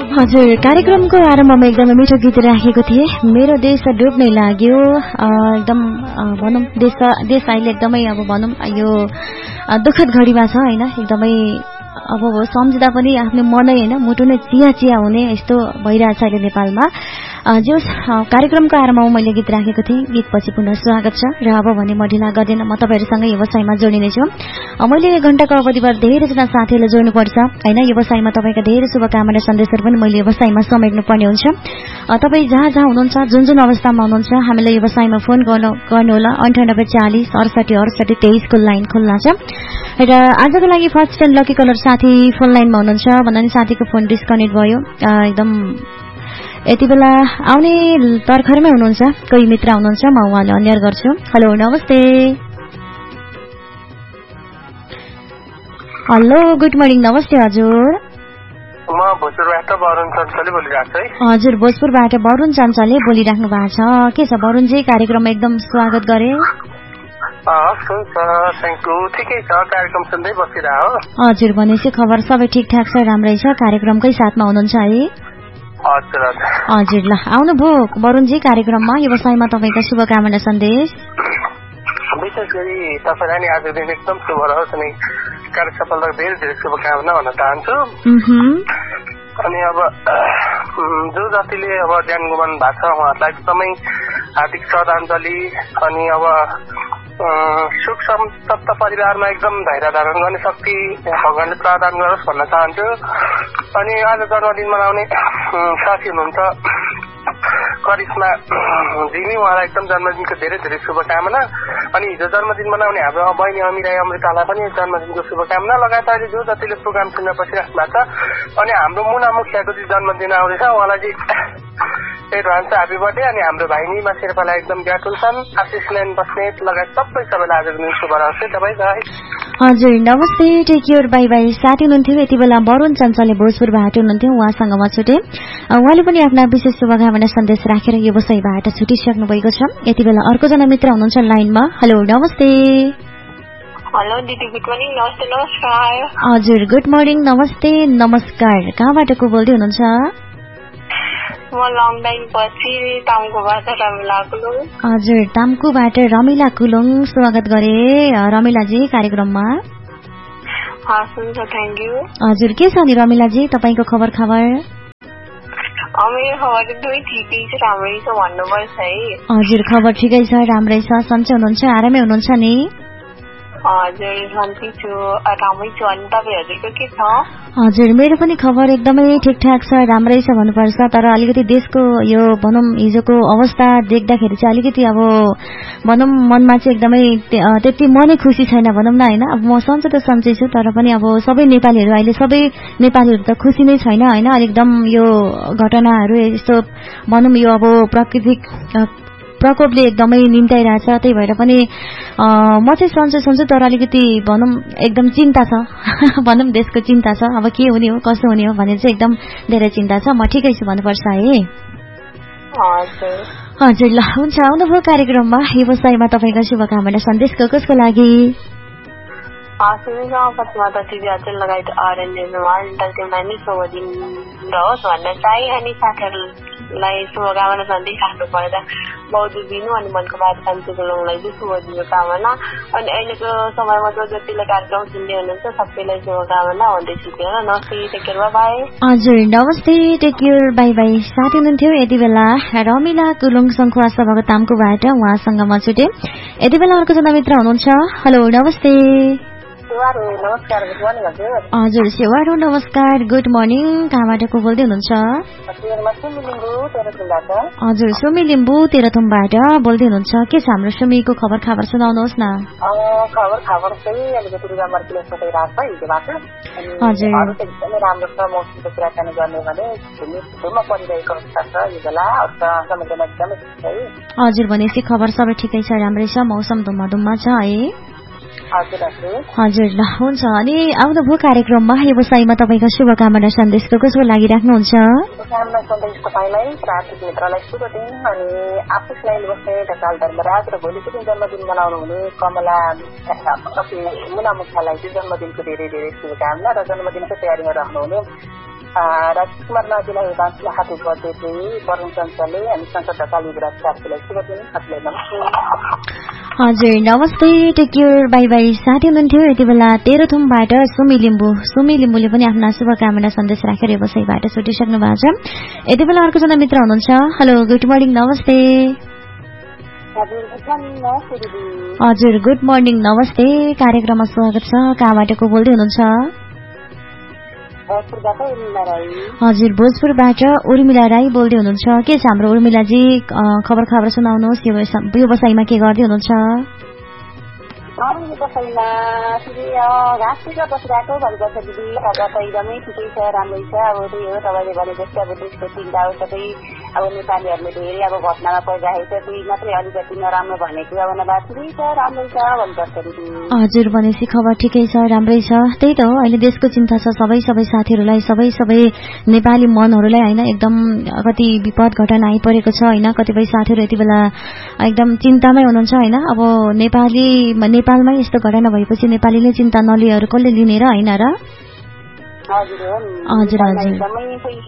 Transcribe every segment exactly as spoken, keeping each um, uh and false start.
हजुर, कार्यक्रमको आरम्भमा एकदमै मिठो गीत राखेको थिए। मेरो देश डुब्नै लाग्यो, एकदम भनौँ देश देश अहिले एकदमै अब भनौँ यो दुःखद घडीमा छ होइन। एकदमै अब सम्झिँदा पनि आफ्नो मनै होइन मुटु नै चिया चिया हुने यस्तो भइरहेछ अहिले नेपालमा। जो कार्यक्रमको आरम्भमा मैले गीत राखेको थिएँ, गीतपछि पुनः स्वागत छ। र अब भने म ढिला गर्दैन, म तपाईँहरूसँगै व्यवसायमा जोडिनेछु। मैले एक घण्टाको अवधिबाट धेरैजना साथीहरूलाई जोड्नुपर्छ होइन। व्यवसायमा तपाईँका धेरै शुभकामना सन्देशहरू पनि मैले व्यवसायमा समेट्नु पर्ने हुन्छ। तपाईँ जहाँ जहाँ हुनुहुन्छ, जुन जुन अवस्थामा हुनुहुन्छ, हामीलाई व्यवसायमा फोन गर्नु गर्नुहोला अन्ठानब्बे चालिस अडसठी अडसठी तेइसको लाइन खुल्ला छ। र आजको लागि फर्स्ट एन्ड लकी कलर साथी फोन लाइनमा हुनुहुन्छ भन्दा नि साथीको फोन डिस्कनेक्ट भयो। एकदम यति बेला आउने तर्खरमै हुनुहुन्छ कोही मित्र हुनुहुन्छ, म उहाँलाई अन्यर गर्छु। हेलो नमस्ते। हेलो गुड मर्निङ, नमस्ते हजुर। म भोजपुरबाट वरुण चञ्चलले बोलिरहेको छु है। हजुर, भोजपुरबाट वरुण चञ्चलले बोलिराख्नु भएको छ। के छ वरुणजी, कार्यक्रममा एकदम स्वागत गरे। हस् हुन्छ, थ्याङ्क यू। ठिकै छ, कार्यक्रम सुन्दै बसिरह हो। हजुर, भनेपछि खबर सबै ठिकठाक छ, राम्रै छ, कार्यक्रमकै साथमा हुनुहुन्छ है। हजुर हजुर हजुर, ल आउनुभयो वरुणजी कार्यक्रममा। व्यवसायमा तपाईँका शुभकामना सन्देश। विशेष गरी तपाईँलाई नि आजको दिन एकदम शुभ रहोस् अनि कार्य सफलताको धेरै धेरै शुभकामना भन्न चाहन्छु। अनि अब जो जतिले अब ज्यान गुमाउनु भएको छ उहाँहरूलाई एकदमै हार्दिक श्रद्धाञ्जली। अनि अब सुख सन्तप्त परिवारमा एकदम धैर्य धारण गर्ने शक्ति भगवानले प्रदान गरोस् भन्न चाहन्छु। अनि आज जन्मदिन मनाउने साथी हुनुहुन्छ करिश्मा जिमी, उहाँलाई एकदम जन्मदिनको धेरै धेरै शुभकामना। अनि हिजो जन्मदिन मनाउने हाम्रो बहिनी अमिरा अमृतालाई पनि जन्मदिनको शुभकामना। लगायत अहिले जो जतिले प्रोग्राम सुन्न बसिराख्नु भएको छ। अनि हाम्रो मुना मुखियाको चाहिँ जन्मदिन आउँदैछ, उहाँलाई चाहिँ एडभान्स ह्यापी बर्थडे। अनि हाम्रो भाइ निमा शेर्पालाई एकदम व्याकुल छन्, आशिष लेन बस्नेत लगायत सबै सबैलाई आजको दिन शुभ रहोस् है तपाईँलाई। हजुर नमस्ते, टेक केयर, बाई बाई। साथी हुनुहुन्थ्यो यति बेला वरुण चञ्चलले भोजपुरबाट हुनुहुन्थ्यो, उहाँसँग म छुटे। उहाँले पनि आफ्ना विशेष शुभकामना सन्देश राखेर व्यवसायबाट छुटिसक्नु भएको छ। यति बेला अर्कोजना मित्र हुनुहुन्छ लाइनमा। हेलो नमस्ते। हेलो दिदी, गुड मर्निङ। नमस्ते नमस्कार। हजुर गुड मर्निङ, नमस्ते नमस्कार। कहाँबाट को बोल्दै हुनुहुन्छ? म लङ टाइम पछि तामकोबाट रमिला कुलुङ। हजुर, तामकोबाट रमिला कुलुङ, स्वागत गरे रमिलाजी कार्यक्रममा। हुन्छ, थ्याङ्क यू। हजुर, के छ नि रमिलाजी तपाईँको खबर खबर? मेरो खबर एकदमै ठिकै छ, राम्रै छ भन्नुपर्छ है। हजुर, खबर ठिकै छ, राम्रै छ। सन्चै हुनुहुन्छ, आरामै हुनुहुन्छ नि? हजुर सन्चै छु, राम्रै छु। अनि तपाईँ हजुरको के छ? हजुर, मेरो पनि खबर एकदमै ठिकठाक छ, राम्रै छ भन्नुपर्छ। तर अलिकति देशको यो भनौँ हिजोको अवस्था देख्दाखेरि चाहिँ अलिकति अब भनौँ मनमा चाहिँ एकदमै त्यति मनै खुसी छैन भनौँ न होइन। अब म सन्चै त सन्चै छु, तर पनि अब सबै नेपालीहरू अहिले सबै नेपालीहरू त खुसी नै छैन होइन। एकदम यो घटनाहरू यस्तो भनौँ यो अब प्राकृतिक प्रकोपले एकदमै निम्ताइरहेछ। त्यही भएर पनि म चाहिँ सन्चै सन्चै, तर अलिकति भनौँ एकदम चिन्ता छ भनौँ देशको चिन्ता छ। अब के हुने हो कसो हुने हो भनेर चाहिँ एकदम धेरै चिन्ता छ। म ठिकै छु भन्नुपर्छ है। हजुर, ल हुन्छ, आउनुभयो कार्यक्रममा। व्यवसायमा तपाईँको शुभकामना सन्देश कसको लागि? लगायत शुभ दिन रहोस् भन्न चाहे। अनि साथीहरूलाई शुभकामना सन्देश राख्नु पर्दा बौद्ध दिनु अनि मनको बात शान्ति गुरुङलाई चाहिँ शुभ दिनु कामना। अनि अहिलेको समयमा जो जतिले कार्यक्रम सुन्दै हुनुहुन्छ सबैलाई शुभकामना भन्दै छुट्याएर नमस्ते, टेक केयर, बाई बाई। हजुर नमस्ते, टेक केयर, बाई बाई। साथी हुनुहुन्थ्यो यति बेला रमिला कुलुङ सङ्खुवा सभाको तामकोबाट, उहाँसँग म छुटे। यति बेला अर्कोजना मित्र हुनुहुन्छ। हेलो नमस्ते। नमस्कार, गुड मर्निङ हजुर। हजुर सेवारो नमस्कार, गुड मर्निङ। कहाँबाट को बोल्दै हुनुहुन्छ? हजुर, सुमी लिम्बू तेह्रथुमबाट बोल्दै हुनुहुन्छ। के छ हाम्रो सुमीको खबर खबर सुनाउनुहोस् न। खबर खबर चाहिँ अलिकति रुगामर्कीले सोधिरहेको छ हिजोबाट। हजुर, एकदमै राम्रो छ। मौसमको कुराकानी गर्ने भने धुम्म परिरहेको अवस्था छ यो बेला, समयमा एकदमै ठिक छ। हजुर, भनेपछि खबर सबै ठिकै छ, राम्रै छ, मौसम धुम्म धुम्म छ है। हजुर, ल हुन्छ। अनि आउनुभयो कार्यक्रममा। व्यवसायमा तपाईँको शुभकामना सन्देश कसको लागि राख्नुहुन्छ? शुभकामना सन्देश तपाईँलाई, साथी मित्रलाई शुभ दिन। अनि आफूलाई बस्ने ढकाल धर्मराज र भोलिको दिन जन्मदिन मनाउनु हुने कमला मुना मुखियालाई चाहिँ जन्मदिनको धेरै धेरै शुभकामना र जन्मदिनको तयारीमा रहनुहुने राजकुमार नदीलाई बाँच्न हात बर्थडे चाहिँ वरुण चञ्चलले अनि शङ्कर ढकाल युवराज कार्कीलाई शुभ दिन हातलाई नमस्ते। हजुर नमस्ते टेक केयर बाई बाई। साथी हुनुहुन्थ्यो यति बेला तेह्रथुमबाट सुमी लिम्बू। सुमी लिम्बूले पनि आफ्ना शुभकामना सन्देश राखेर व्यवसायबाट छुटिसक्नु भएको छ। यति बेला अर्कोजना मित्र हुनुहुन्छ। हेलो गुड मर्निङ नमस्ते। हजुर गुड मर्निङ नमस्ते। कार्यक्रममा स्वागत छ। कहाँबाट को बोल्दै हुनुहुन्छ? हजुर भोजपुरबाट उर्मिला राई बोल्दै हुनुहुन्छ। के छ हाम्रो उर्मिलाजी खबर खबर सुनाउनुहोस्। व्यवसायमा के गर्दै हुनुहुन्छ? व्यवसायमा घाँस बसिरहेको भन्नुपर्छ दिदी। अब त एकदमै ठिकै छ, राम्रै छ। अब त्यही हो तपाईँले भने जस्तै अब देशको चिन्ता हो सबै अब नेपालीहरूले धेरै अब घटनामा परिरहेको छ। त्यही मात्रै अलिकति नराम्रो भनेको अब नभए ठिकै छ, राम्रै छ भन्नुपर्छ दिदी। हजुर भनेपछि खबर ठिकै छ, राम्रै छ। त्यही त हो अहिले देशको चिन्ता छ सबै सबै साथीहरूलाई, सबै सबै नेपाली मनहरूलाई होइन। एकदम कति विपद घटना आइपरेको छ होइन। कतिपय साथीहरू यति बेला एकदम चिन्तामै हुनुहुन्छ होइन। अब नेपाली नेपालमै यस्तो घटना भएपछि नेपालीले चिन्ता नलिएर कसले लिने र होइन र? हजुर हजुर हजुर एकदमै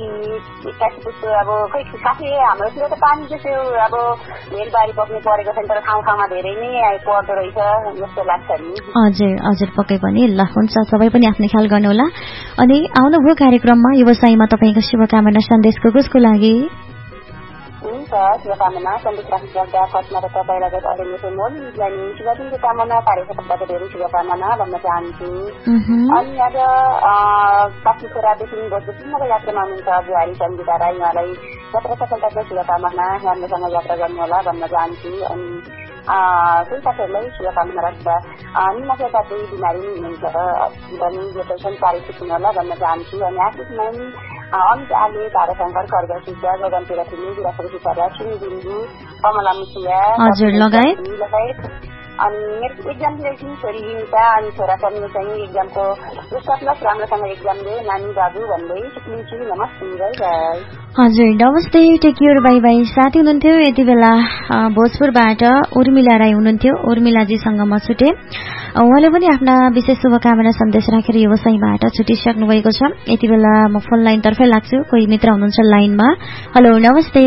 अब खै साथी हाम्रोतिर त पानी जस्तो अब भेलबारी पक्ने परेको छ नि, तर ठाउँ ठाउँमा धेरै नै पर्दो रहेछ जस्तो लाग्छ नि। हजुर हजुर पक्कै पनि ल हुन्छ। सबै पनि आफ्नो ख्याल गर्नु होला। अनि आउनुभयो कार्यक्रममा व्यवसायमा तपाईँको शुभकामना सन्देशको कसको लागि? हुन्छ शुभकामना सन्देश राख्नुपर्दा फर्स्टमा त तपाईँलाई अहिलेको मोललाई शुभ दिनको कामना कार्यक्रमबाट धेरै शुभकामना भन्न चाहन्छु। अनि आज काशी छोरादेखि भोजपुरसम्मको यात्रामा हुनुहुन्छ बुहारी सङ्गीता राई, उहाँलाई यात्रा सफलताको शुभकामना, राम्रोसँग यात्रा गर्नुहोला भन्न चाहन्छु। अनि केही साथीहरूलाई शुभकामना राख्दा निमाका साथै बिमारी हुनुहुन्छ भने जो पेसेन्ट पारित हुनुहोला भन्न चाहन्छु। अनि आशिषमा अमित आले, ताराशङ्कर, खड्गा सुब्बा, गगनतिर ठुलो, विरासको सुसारा, सुनि बिन्दु, कमला मुखिया लगायत अनि मेरो एक्जाम दिएपछि छोरी लिन्छ अनि छोरा पनि चाहिँ एक्जामको प्लस राम्रोसँग एक्जाम दिए नानी बाबु भन्दै सिक्लिन्छु। नमस्ते बाई बाई। हजुर नमस्ते टेक केयर बाई बाई। साथी हुनुहुन्थ्यो यति बेला भोजपुरबाट उर्मिला राई हुनुहुन्थ्यो। उर्मिलाजीसँग म छुटे। उहाँले पनि आफ्ना विशेष शुभकामना सन्देश राखेर व्यवसायबाट छुटिसक्नु भएको छ। यति बेला म फोन लाइन तर्फै लाग्छु। कोही मित्र हुनुहुन्छ लाइनमा। हेलो नमस्ते।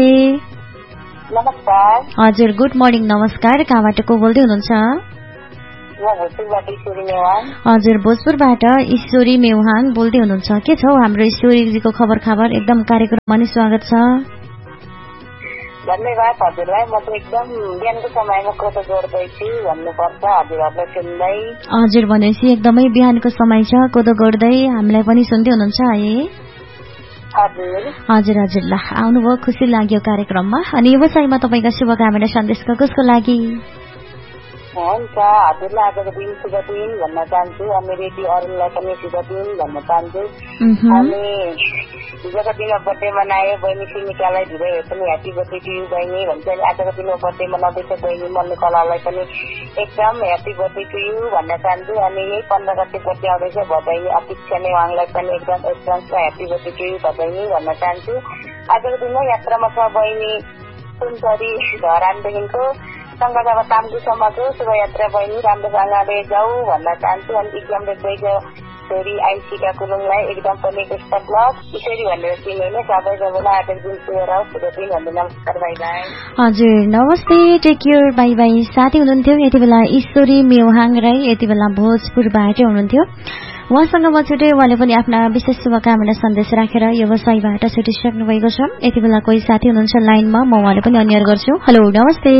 नमस्कार। हजुर गुड मर्निङ नमस्कार। कहाँबाट को बोल्दै हुनुहुन्छ? हजुर भोजपुरबाट ईश्वरी मेवाङ बोल्दै हुनुहुन्छ। के छ हाम्रो ईश्वरीजीको खबर खबर? एकदम कार्यक्रममा नै स्वागत छ। धन्यवाद हजुरलाई। म त एकदम बिहानको समयमा कोदो गोड्दैछु भन्नुपर्छ हजुरहरूलाई सुन्दै। हजुर भनेपछि एकदमै बिहानको समय छ, कोदो गोड्दै हामीलाई पनि सुन्दै हुनुहुन्छ है? हजुर हजुर हजुर ल आउनुभयो, खुसी लाग्यो कार्यक्रममा। अनि व्यवसायमा तपाईँका शुभकामना सन्देशको कसको लागि? हुन्छ हजुरलाई आजको दिन शुभ दिन भन्न चाहन्छु। अनि रेडियो अरूलाई पनि शुभ दिन भन्न चाहन्छु। अनि हिजोको दिनमा बर्थडे मनायो बहिनी सिनिकालाई धेरै पनि ह्याप्पी बर्थडे टु यु बहिनी भन्छ। आजको दिनमा बर्थडे मनाउँदैछ बहिनी मल्लु कलालाई पनि एकदम ह्याप्पी बर्थडे टु यु भन्न चाहन्छु। अनि यही पन्ध्र गते बर्थडे आउँदैछ भदैनी अपेक्षा नै उहाँलाई पनि एकदम advance happy birthday to you Bhadaini भन्न चाहन्छु। आजको दिनमा यात्रामा छ बहिनी सुनसरी धरानदेखिको सँगै ताम्बुसम्मको शुभयात्रा बहिनी राम्रोसँगले जाऊ भन्न चाहन्छु। अनि इक्जाम लेख्दैछ छोरी आइसिका कुलुङलाई एकदम पनि बेस्ट अफ लक यसरी भनेर चिनेर सबै सबैलाई आजको दिन शुभ रहोस्। शुभ दिन भन्दै नमस्कार बाई बाई। हजुर नमस्ते टेक केयर बाई बाई। साथी हुनुहुन्थ्यो यति बेला ईश्वरी मेवाङ राई, यति बेला भोजपुरबाट हुनुहुन्थ्यो। उहाँसँग म छुटे। उहाँले पनि आफ्ना विशेष शुभकामना सन्देश राखेर व्यवसायबाट छुटिसक्नु भएको छ। यति बेला कोही साथी हुनुहुन्छ लाइनमा, म उहाँले पनि अन्यर गर्छु। हेलो नमस्ते।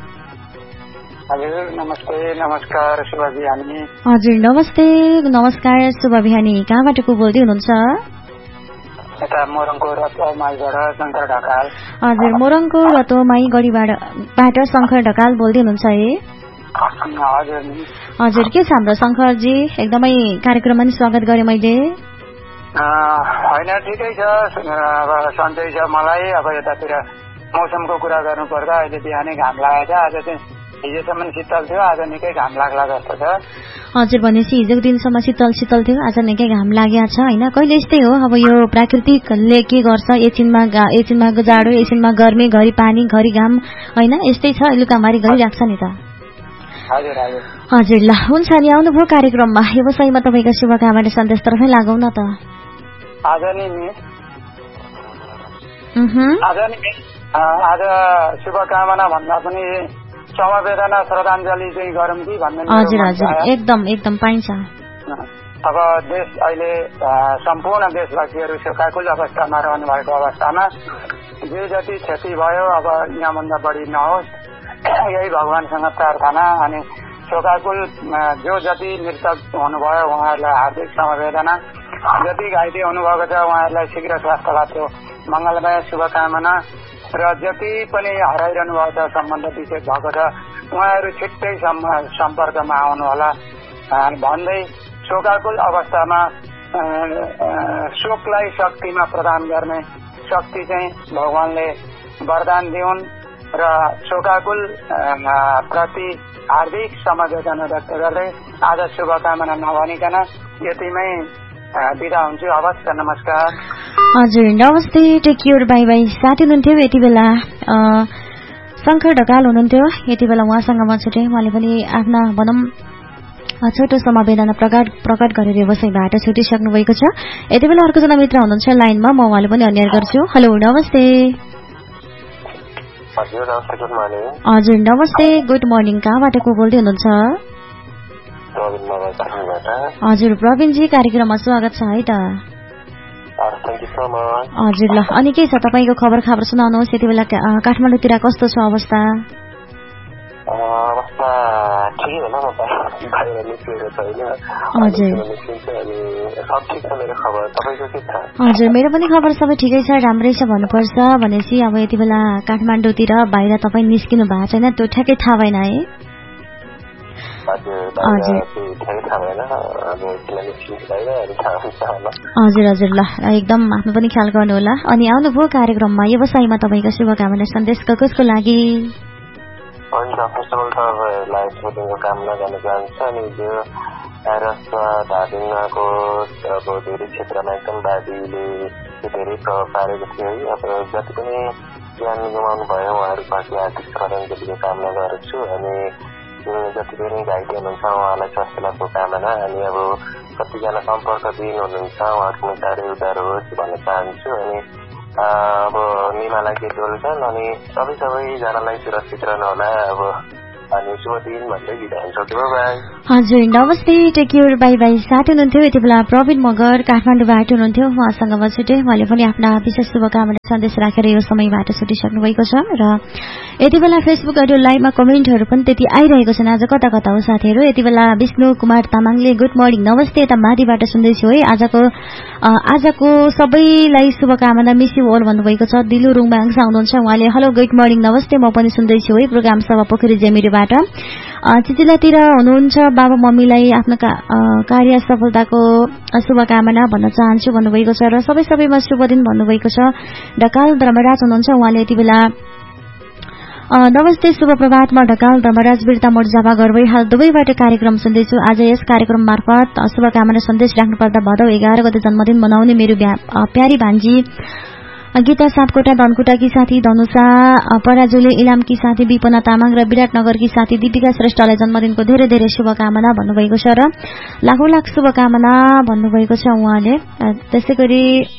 हजुर नमस्ते नमस्कार शुभ बिहानी। हजुर नमस्ते नमस्कार शुभ बिहानी। कहाँबाट को बोल्दै हुनुहुन्छ? यता मोरङको रतोमाईबाट शङ्कर ढकाल। हजुर मोरङको रतोमाई गढीबाट शङ्कर ढकाल बोल्दै हुनुहुन्छ है? हजुर हजुर के छ हाम्रो शङ्करजी? एकदमै कार्यक्रममा नि स्वागत गरेँ मैले। होइन ठिकै छ, अब सन्चै छ मलाई। अब यतातिर मौसमको कुरा गर्नु पर्दा अहिले बिहानै घाम लागेको छ। आज चाहिँ हिजोसम्म शीतल थियो, आज निकै घाम लाग्ला जस्तो छ। हजुर भनेपछि हिजोको दिनसम्म शीतल शीतल थियो, आज निकै घाम लागेको छ होइन। कहिले यस्तै हो अब यो प्राकृतिकले के गर्छ, एकछिनमा एकछिनमा जाडो एकछिनमा गर्मी, घरि पानी घरि घाम होइन, यस्तै छ लुकामारी गरिराख्छ नि त। हजुर हजुर हजुर ल हुन्छ नि आउनुभयो कार्यक्रममा। व्यवसायमा तपाईँको शुभकामना सन्देश तर्फै लागौ न त। आज नि मिस आज नि मिस आज शुभकामना भन्दा पनि समवेदना श्रद्धाञ्जली चाहिँ गरौँ कि भन्ने हजुर हजुर एकदम एकदम पाइन्छ। अब देश अहिले सम्पूर्ण देशवासीहरू शोकाकुल अवस्थामा रहनु भएको अवस्थामा जे जति क्षति भयो अब यहाँभन्दा बढी नहोस् यही भगवानसँग प्रार्थना। अनि शोकाकुल जो जति मृतक हुनुभयो उहाँहरूलाई हार्दिक समवेदना, जति घाइते हुनुभएको छ उहाँहरूलाई शीघ्र स्वास्थ्यको मङ्गलमय शुभकामना र जति पनि हराइरहनु भएको छ सम्बन्ध विच्छेद भएको छ उहाँहरू छिट्टै सम्पर्कमा आउनुहोला भन्दै शोकाकुल अवस्थामा शोकलाई शक्तिमा प्रदान गर्ने शक्ति चाहिँ भगवानले वरदान दिउन् र शोकाकुल प्रति हार्दिक समवेदना व्यक्त गर्दै आज शुभकामना नभनिकन यतिमै बिदा हुन्छु। हवस्, नमस्कार। हजुर नमस्ते, टेक केयर, बाई बाई। साथी हुनुहुन्थ्यो यति बेला शङ्कर ढकाल हुनुहुन्थ्यो। यति बेला उहाँसँग म छुटेँ। उहाँले पनि आफ्ना भनौँ छोटो समवेदना प्रकट प्रकट गरेर व्यवसायबाट छुटिसक्नु भएको छ। यति बेला अर्को जना मित्र हुनुहुन्छ लाइनमा, म उहाँले पनि अन्याय गर्छु। हेलो नमस्ते। हजुर नमस्ते, गुड मर्निङ। कहाँबाट को बोल्दै हुनुहुन्छ? हजुर प्रवीणजी, कार्यक्रममा स्वागत छ है त। हजुर ल, अनि के छ तपाईँको खबर खबर सुनाउनुहोस्। यति बेला काठमाडौँतिर कस्तो छ अवस्था? अवस्था ठिकै हो न, म त बाहिर निस्केको छैन। हजुर सब ठिक छ मेरो खबर, तपाईँको के छ? हजुर मेरो पनि खबर सबै ठिकै छ, राम्रै छ भन्नुपर्छ। भनेपछि अब यति बेला काठमाडौँतिर बाहिर तपाईँ निस्किनु भएको छैन, त्यो ठ्याक्कै थाहा भएन है? हजुर हजुर ल, एकदम आफ्नो पनि ख्याल गर्नु होला। अनि आउनुभयो कार्यक्रममा व्यवसायमा तपाईँको शुभकामना सन्देश कसको लागि? हुन्छ, फर्स्ट अफ अल तपाईँहरूलाई शुभदिनको कामना गर्न चाहन्छु। अनि जो भाइरस धादिङको अब धेरै क्षेत्रमा एकदम बाढीले धेरै प्रभाव पारेको थियो है। अब जति पनि ज्यान गुमाउनु भयो उहाँहरूप्रति हार्दिक श्रद्धाञ्जलीको कामना गर्छु। अनि जति पनि घाइते हुनुहुन्छ उहाँलाई स्वास्थ्य लाभको कामना। अनि अब कतिजना सम्पर्कविहीन हुनुहुन्छ उहाँहरूको चाँडै उद्धार होस् भन्न चाहन्छु। अनि अब निमालाई के बोल्छन् अनि सबै सबैजनालाई सुरक्षित रहनु होला। अब अनि शुभ दिन भन्दै बिदा हुन्छ। बाई। हजुर नमस्ते, टेक केयर, बाई बाई। साथी हुनुहुन्थ्यो यति बेला प्रवीण मगर काठमाडौँबाट हुनुहुन्थ्यो। उहाँसँग म छुटेँ। उहाँले पनि आफ्ना विशेष शुभकामना सन्देश राखेर यो समयबाट छुटिसक्नु भएको छ। र यति बेला फेसबुक अडियो लाइभमा कमेन्टहरू पनि त्यति आइरहेको छन्। आज कता कता हो साथीहरू? यति बेला विष्णु कुमार तामाङले गुड मर्निङ नमस्ते, यता माथिबाट सुन्दैछु है। आजको आजको सबैलाई शुभकामना, मिस यु अल भन्नुभएको छ। दिलु रुङबाङसा हुनुहुन्छ, उहाँले हेलो गुड मर्निङ नमस्ते, म पनि सुन्दैछु है प्रोग्राम सभा पोखरी जेमिरीबाट। चिचिलातिर हुनुहुन्छ, बाबा मम्मीलाई आफ्नो कार्य सफलताको शुभकामना भन्न चाहन्छु भन्नुभएको छ। र सबै सबैमा शुभ दिन भन्नुभएको छ। ढकाल धर्मराज हुनुहुन्छ, उहाँले यति बेला नमस्ते शुभ प्रभातमा ढकाल धर्मराज बिर्ता मोर्जापा गर्दै हाल दुवैबाट कार्यक्रम सुन्दैछु। आज यस कार्यक्रम मार्फत शुभकामना सन्देश राख्नुपर्दा भदौ एघार गते जन्मदिन मनाउने मेरो प्यारी भान्जी गीता सापकोटा धनकुटाकी साथी धनुषा पराजुले इलामकी साथी विपना तामाङ र विराटनगरकी साथी दीपिका श्रेष्ठलाई जन्मदिनको धेरै धेरै शुभकामना भन्नुभएको छ। र लाखौं लाख शुभकामना भन्नुभएको छ उहाँले। त्यसै गरी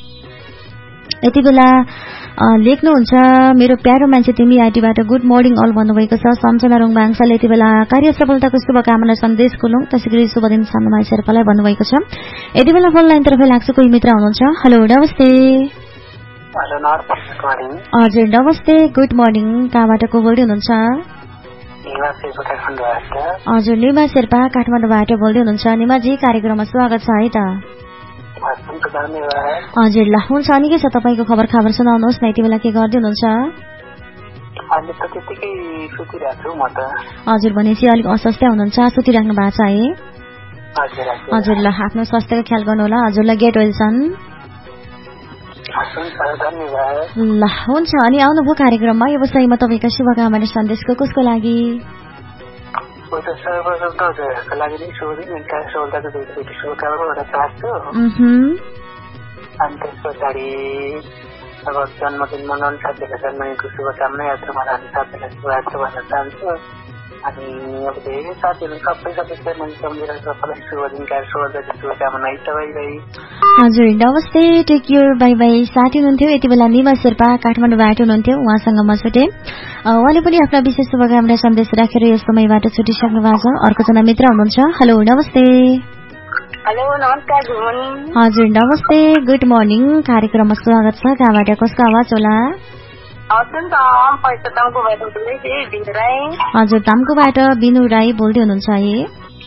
यति बेला लेख्नुहुन्छ मेरो प्यारो मान्छे तिमी आइटीबाट गुड मर्निङ अल भन्नुभएको छ। सम्झना रुङबाङसाले यति बेला कार्य सफलताको शुभकामना सन्देश खुलौं। त्यसै गरी शुभ दिन सानुमाई शेर्पालाई भन्नुभएको छ। यति बेला फोन लाइनतर्फ लाग्छ कोही मित्र हुनुहुन्छ। हेलो नमस्ते। हजुर नमस्ते, गुड मर्निङ। कहाँबाट को बोल्दै हुनुहुन्छ? हजुर निमा शेर्पा काठमाडौँबाट बोल्दै हुनुहुन्छ। निमाजी कार्यक्रममा स्वागत छ है त। हजुर ल हुन्छ। अनि के छ तपाईँको खबर खबर सुनाउनुहोस् न। यति बेला के गर्दै हुनुहुन्छ? हजुर भनेपछि अलिक अस्वस्थ हुनुहुन्छ, सुतिराख्नु भएको छ है? हजुर ल आफ्नो स्वास्थ्यको ख्याल गर्नु होला। हजुरलाई गेट वेल्सन। ल हुन्छ। अनि आउनुभयो कार्यक्रममा व्यवसायमा तपाईँका शुभकामना सन्देशको कसको लागि? अनि त्यस पछाडि अब जन्मदिन मनाउनु साथीको जन्मदिनको शुभकामना यात्रामा जाने साथीलाई शुभकामना भन्न चाहन्छु। अनि अब धेरै साथीहरू सबै सबै सम्झेर सबैलाई शुभ दिनका शुभकामना सबैलाई। हजुर नमस्ते, टेक केयर, बाई बाई। साथी हुनुहुन्थ्यो यति बेला निमा शेर्पा काठमाडौँबाट हुनुहुन्थ्यो, उहाँसँग म छुटे। उहाँले पनि आफ्ना विशेष शुभकामना सन्देश राखेर यस समयबाट छुटिसक्नु भएको छ। अर्को जना मित्र हुनुहुन्छ। हेलो नमस्ते। हेलो नमस्कार, गुड मर्निङ। हजुर नमस्ते, गुड मर्निङ। कार्यक्रममा स्वागत छ। कहाँबाट कसको आवाज होला? हजुर तामकोबाट बिनु राई बोल्दै हुनुहुन्छ है?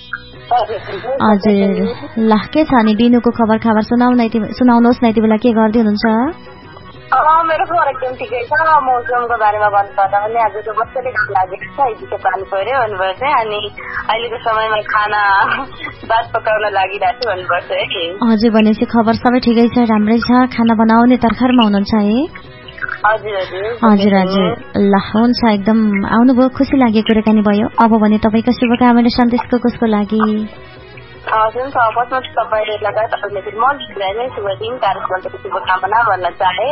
हजुर ल के छ नि बिनुको खबर खबर सुनाउनुहोस् न, यति बेला के गर्दै हुनुहुन्छ? मेरो खबर एकदम ठिकै छ। मौसमको बारेमा भन्नुपर्दा पनि आज त बस्दै घाम लागेको छ, हिजो पानी पर्यो भन्नुपर्छ। अनि अहिलेको समयमा खाना भात पकाउन लागिरहेको छु भन्नुपर्छ है। हजुर भनेपछि खबर सबै ठिकै छ, राम्रै छ। खाना बनाउने तर्खरमा हुनुहुन्छ है? हजुर हजुर हजुर ल हुन्छ, एकदम आउनुभयो, खुसी लाग्यो, कुराकानी भयो। अब भने तपाईँको शुभकामना सन्देशको कसको लागि? हजुर फर्स्टमा तपाईँ लगायत तपाईँले फेरि म दिदीलाई शुभ दिन कार्यक्रमको शुभकामना भन्न चाहे।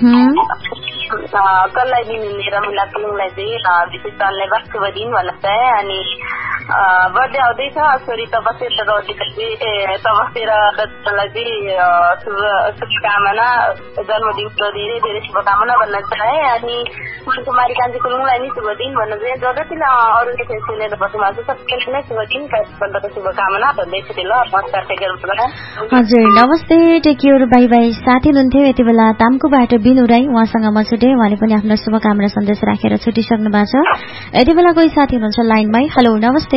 कललाई दिनुहुने रमिला कुलुङलाई चाहिँ विशेष धन्यवाद, शुभ दिन भन्न चाहे। अनि बर्थडे आउँदैछ छोरी तपसेर रौतीको चाहिँ तपसेर दत्तलाई चाहिँ शुभकामना, जन्मदिनको धेरै धेरै शुभकामना भन्न चाहे। अनि कुमारी कान्छी कुलुङलाई नि शुभ दिन भन्न चाहे। जतिले अरूले चाहिँ सुनेर बस्नु भएको छ सबैलाई नै शुभ दिन कार्यक्रमको शुभकामना भन्दै छु। ल नमस्कार, टेक केयर। हजुर नमस्ते, टेक केयर, बाई बाई। साथी हुनुहुन्थ्यो यति बेला तामकोबाट बिनु राई, उहाँसँग म छुटे। उहाँले पनि आफ्नो शुभकामना सन्देश राखेर छुटिसक्नु भएको छ। यति बेला कोही साथी हुनुहुन्छ लाइनमै। हेलो नमस्ते।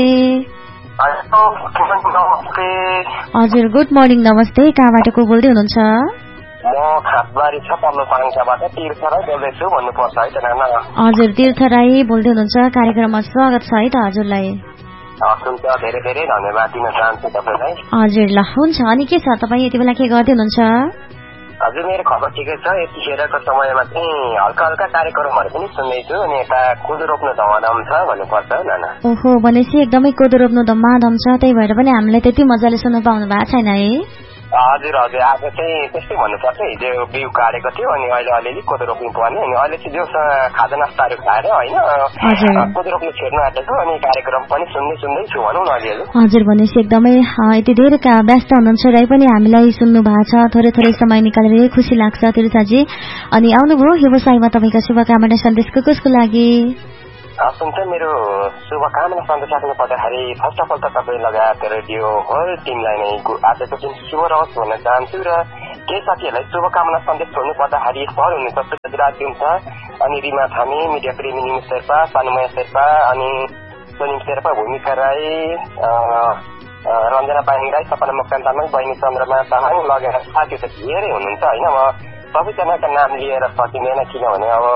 हजुर गुड मर्निङ, नमस्ते। कहाँबाट को बोल्दै हुनुहुन्छ? म खासबारी छ पल्लो पाङचाबाट तीर्थ राई बोल्दैछु भन्नुपर्छ है त नाना। हजुर तीर्थ राई बोल्दै हुनुहुन्छ, कार्यक्रममा स्वागत छ है त हजुरलाई। हुन्छ, धेरै धेरै धन्यवाद दिन चाहन्छु तपाईँलाई। हजुर ल हुन्छ। अनि के छ, तपाईँ यति बेला के गर्दै हुनुहुन्छ? हजुर मेरो खबर ठिकै छ। यतिखेरको समयमा चाहिँ हल्का हल्का कार्यक्रमहरू पनि सुन्दैछु। अनि यता कोदो रोप्नु धमाधम छ भन्नुपर्छ नाना। ओहो भनेपछि एकदमै कोदो रोप्नु धमाधम छ, त्यही भएर पनि हामीलाई त्यति मजाले सुन्न पाउनु भएको छैन है? हजुर हजुर आज चाहिँ त्यस्तै भन्नुपर्छ। हिजो बिउ काटेको थियो अनि अहिले अलिअलि कोदो रोप्नु पर्ने। अनि अहिले चाहिँ जोसँग खाजा नास्ताहरू खाएर होइन कोदो रोप्नु छेड्नु आँटेको। अनि कार्यक्रम पनि सुन्दै सुन्दै छु भनौँ न अलिअलि। हजुर भनेपछि एकदमै यति धेरै व्यस्त हुनुहुन्छ र पनि हामीलाई सुन्नु भएको छ। थोरै थोरै समय निकालेर खुसी लाग्छ तीर्थजी। अनि आउनुभयो व्यवसायमा तपाईँका शुभकामना सन्देशको कसको लागि? सुन्छ मेरो शुभकामना सन्देश राख्नु पर्दाखेरि फर्स्ट अफ अल त तपाईँ लगायत रेडियो होल टिमलाई नै आजको दिन शुभ रहोस् भन्न चाहन्छु। र केही साथीहरूलाई शुभकामना सन्देश छोड्नु पर्दाखेरि फल हुनुहुन्छ सुराज छ, अनि रिमा थामी, मिडिया प्रेमी निमु शेर्पा, सानुमया शेर्पा, अनि सोनिम शेर्पा, भूमिका राई, रञ्जना पाइङ राई, सपना मोक्तान तामाङ, बहिनी चन्द्रमा तामाङ लगेर साथीहरू त धेरै हुनुहुन्छ होइन। म सबैजनाका नाम लिएर सकिँदैन, किनभने अब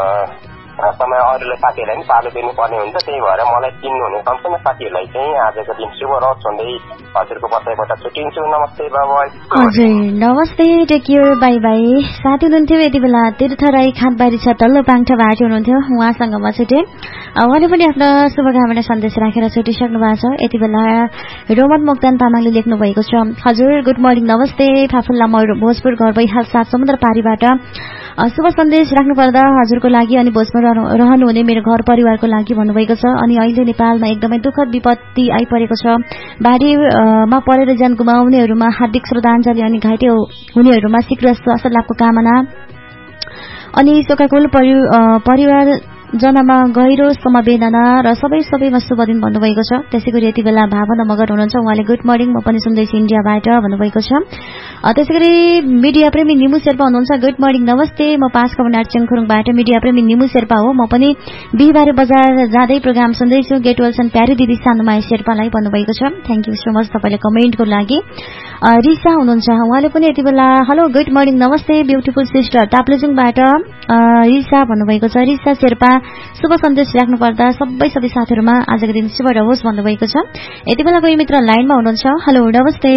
समय अरूलाई साथीहरूलाई पनि पालो दिनुपर्ने हुन्छ। त्यही भएर मलाई चिन्नुहुने सम्पूर्ण साथीहरूलाई चाहिँ आजको दिन शुभ रहोस् भन्दै हजुरको बसाइबाट छुट्टिन्छु। नमस्ते, बाई बाई। हजुर नमस्ते, टेक केयर, बाई बाई। साथी हुनुहुन्थ्यो यति बेला तीर्थ राई खाँदबारी छ तल्लो पाङठाबाट हुनुहुन्थ्यो, उहाँसँग म छुटे। उहाँले पनि आफ्नो शुभकामना सन्देश राखेर छुटिसक्नु भएको छ। यति बेला रोमन मोक्तान तामाङले लेख्नु भएको छ। हजुर गुड मर्निङ, नमस्ते। फाफुल्ला म भोजपुर घर भइहाल सात समुद्र पारीबाट शुभ सन्देश राख्नु पर्दा हजुरको लागि अनि भोजपुर रहनुहुने मेरो घर परिवारको लागि भन्नुभएको छ। अनि अहिले नेपालमा एकदमै दुःखद विपत्ति आइपरेको छ। बाढीमा परेर ज्यान गुमाउनेहरूमा हार्दिक श्रद्धाञ्जली, अनि घाइते हुनेहरूमा शीघ्र स्वास्थ्य लाभको कामना। अनि शोकाकुल परिवार जनमा गहिरो समवेदना र सबै सबैमा शुभ दिन भन्नुभएको छ। त्यसै गरी यति बेला भावना मगर हुनुहुन्छ, उहाँले गुड मर्निङ, म पनि सुन्दैछु इन्डियाबाट भन्नुभएको छ। त्यसै गरी मिडिया प्रेमी निमु शेर्पा हुनुहुन्छ, गुड मर्निङ, नमस्ते। म पाँच कमनाट चेङखुरुङबाट मिडिया प्रेमी निमु शेर्पा हो। म पनि बिहिबारे बजार जाँदै प्रोग्राम सुन्दैछु। गेट वेल्सन प्यारी दिदी सानुमाया शेर्पालाई भन्नुभएको छ। थ्याङ्क यू सो मच तपाईँले कमेन्टको लागि। रिसा हुनुहुन्छ, उहाँले पनि यति बेला हेलो गुड मर्निङ, नमस्ते ब्युटिफुल सिस्टर ताप्लेजुङबाट रिसा भन्नुभएको छ। रिसा शेर्पा शुभ सन्देश राख्नु पर्दा सबै सबै साथीहरूमा आजको दिन शुभ रहोस् भन्नुभएको छ। यति बेला कोही मित्र लाइनमा हुनुहुन्छ। हेलो नमस्ते।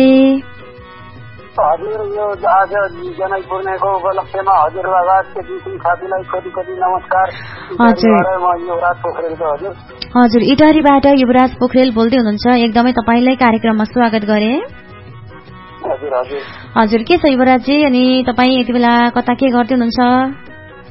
हजुर यो आज जनै पूर्णिमाको उपलक्ष्यमा हजुर लगायतको साथीलाई कति कति नमस्कार। हजुर म युवराज पोखरेल हजुर हजुर इटारीबाट युवराज पोखरेल बोल्दै हुनुहुन्छ। एकदमै तपाईँलाई कार्यक्रममा स्वागत गरे। हजुर हजुर हजुर के छ युवराजजी, अनि तपाईँ यति बेला कता के गर्दै हुनुहुन्छ?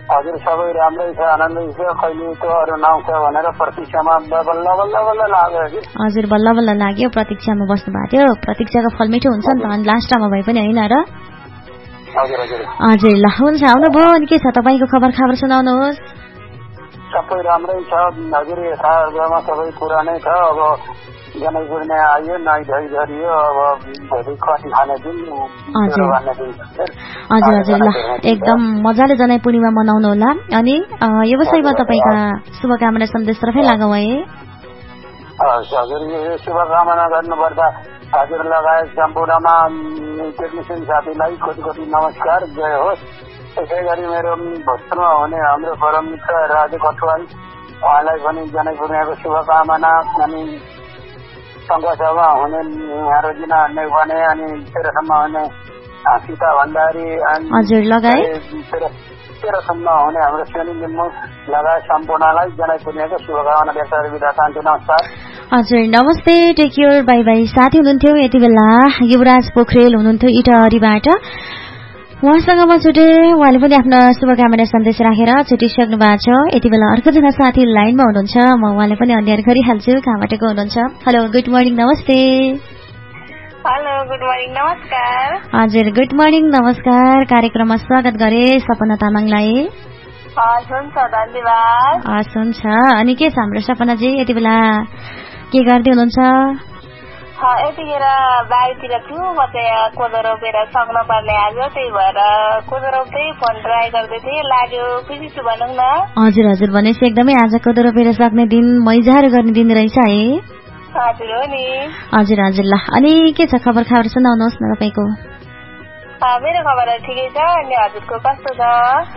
हजुर सबै राम्रै छ, आनन्दै छ। कहिले त्यो अरू नआउँछ भनेर प्रतीक्षामा बल्ल बल्ल बल्ल लाग्यो कि हजुर बल्ल बल्ल लाग्यो, प्रतीक्षामा बस्नु भएको थियो। प्रतीक्षाको फल मिठो हुन्छ नि त, अनि लास्टमा भए पनि होइन र? हजुर हजुर हजुर ल हुन्छ, आउनुभयो। अनि के छ तपाईँको खबर खबर सुनाउनुहोस्। सबै राम्रै छ हजुर, यथार्थमा सबै कुरा नै छ। अब जनै पूर्णिमा आयो, नुहाइ धुवाइ गरियो, अब भोलि कति खाने दिन हजुर हजुर हजुर ल एकदम मजाले जनै पूर्णिमा मनाउनु होला। अनि यो विषयमा तपाईँका शुभकामना सन्देश रफै लागौ है। हजुर यो शुभकामना गर्नुपर्दा हजुर लगायत सम्पूर्णमा टेक्निसियन साथीलाई कोटी कोटी नमस्कार, जय होस्। त्यसै गरी मेरो भोजपुरमा हुने हाम्रो परम मित्र राजु कटुवाल, उहाँलाई पनि जनै पूर्णिमाको शुभकामना। अनि सङ्घसभा हुने रोजिना नेवाने, अनि तेह्रसम्म हुने सीता भण्डारी, हजुर लगायत तेह्रसम्म हुने हाम्रो सोनी लिम्बू लगायत सम्पूर्णलाई जनै पूर्णिमाको शुभकामना व्यक्त गरेर बिदा चाहन्छु। नमस्कार। हजुर नमस्ते, टेक केयर, बाई बाई। साथी हुनुहुन्थ्यो यति बेला युवराज पोखरेल हुनुहुन्थ्यो इटहरीबाट, उहाँसँग म छुटे। उहाँले पनि आफ्नो शुभकामना सन्देश राखेर छुटिसक्नु भएको छ। यति बेला अर्कोजना साथी लाइनमा हुनुहुन्छ, म उहाँले पनि अन्याय गरिहाल्छु कहाँबाट को हुनुहुन्छ। हेलो गुड मर्निङ, नमस्ते। हेलो गुड मर्निङ, नमस्कार। हजुर गुड मर्निङ नमस्कार, कार्यक्रममा स्वागत गरे सपना तामाङलाई। हुन्छ धन्यवाद। हस् हुन्छ। अनि के छ हाम्रो सपनाजी, यति बेला के गर्दै हुनुहुन्छ? यतिखेर बारीतिर छु, म चाहिँ कोदो रोपेर सक्नु पर्ने आज, त्यही भएर कोदो रोप्दै फोन ट्राई गर्दै थिएँ, लाग्यो खुसी छु भनौँ न। हजुर हजुर भनेपछि एकदमै आज कोदो रोपेर सक्ने दिन, मैजाहरू गर्ने दिन रहेछ है। हजुर हो नि। हजुर हजुर ल अनि के छ खबर खबर सुनाउनुहोस् न तपाईँको। मेरो खबर ठिकै छ, अनि हजुरको कस्तो छ?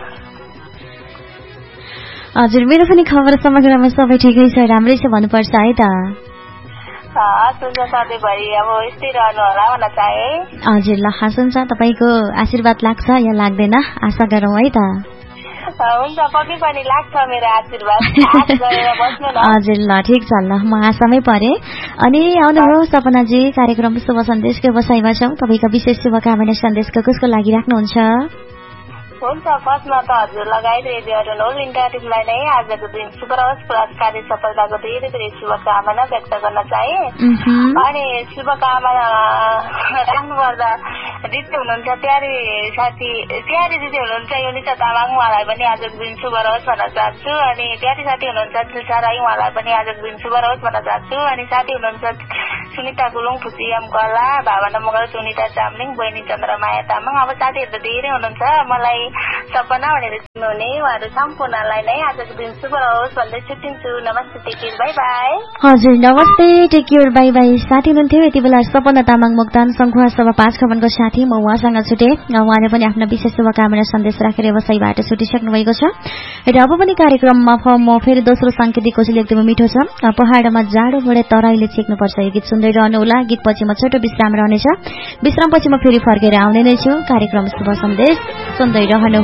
हजुर मेरो पनि खबर समग्रमा सबै ठिकै छ, राम्रै छ भन्नुपर्छ है त। सधैँभरि अब यस्तै रहनु होला भन्न चाहे। हजुर ल हस् हुन्छ, तपाईँको आशीर्वाद लाग्छ या लाग्दैन आशा गरौँ है त। हुन्छ पक्कै पनि लाग्छ मेरो आशीर्वाद, बस्नु न। हजुर ल ठिक छ ल, म आशामै परे। अनि आउनुभयो सपनाजी, कार्यक्रम शुभ सन्देशको बसाइमा छौँ। तपाईँको विशेष शुभकामना सन्देशको कसको लागि राख्नुहुन्छ? हुन्छ फर्स्टमा त हजुर लगायत रेडियो होल इन्डिया टिमलाई नै आजको दिन शुभ रहोस्, पुरस्कार सफलताको धेरै धेरै शुभकामना व्यक्त गर्न चाहे। अनि शुभकामना राख्नुपर्दा दिदी हुनुहुन्छ, प्यारी साथी प्यारी दिदी हुनुहुन्छ योनिता तामाङ, उहाँलाई पनि आजको दिन शुभ रहोस् भन्न चाहन्छु। अनि प्यारी साथी हुनुहुन्छ दिलसा राई, उहाँलाई पनि आजको दिन शुभ रहोस् भन्न चाहन्छु। अनि साथी हुनुहुन्छ सुनिता गुरुङ, खुसियाम कला, भावना मगर, सुनिता चामलिङ, बहिनी चन्द्रमाया तामाङ। अब साथीहरू त धेरै हुनुहुन्छ, मलाई सपना भनेर चिन्नुहुने उहाँहरू सम्पूर्णलाई नै आजको दिन शुभ रहोस् भन्दै छुट्टिन्छु। नमस्ते, टेक केयर, बाई बाई। हजुर नमस्ते, टेक केयर, बाई बाई। साथी हुनुहुन्थ्यो यति बेला सपना तामाङ मोक्तान सङ्खुवा सभा पाँच खबरको साथी, म उहाँसँग छुटे। उहाँले पनि आफ्नो विशेष शुभकामना सन्देश राखेर व्यवसायबाट छुटिसक्नु भएको छ। र अब पनि कार्यक्रममा म फेरि दोस्रो साङ्केतिक कौशल एकदमै मिठो छ। पहाडमा जाडो बढे तराईले छेक्नुपर्छ, यो गीत सुन्दै रहनुहोला। गीतपछि म छोटो विश्राम रहनेछ, विश्रामपछि म फेरि फर्केर आउने नै छु। कार्यक्रम शुभ सन्देश सुन्दै रहनु।